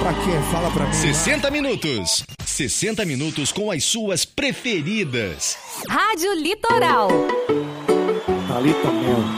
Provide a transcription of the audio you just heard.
pra quê? Fala pra mim. 60 minutos. 60 minutos com as suas preferidas. Rádio Litoral. Thalita Mel.